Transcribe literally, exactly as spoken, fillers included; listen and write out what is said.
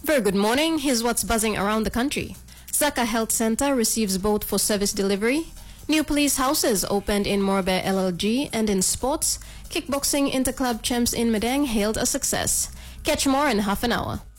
Very good morning. Here's what's buzzing around the country. Zaka Health Center receives boat for service delivery. New police houses opened in Morbe L L G, and in sports, kickboxing interclub champs in Medang hailed a success. Catch more in half an hour.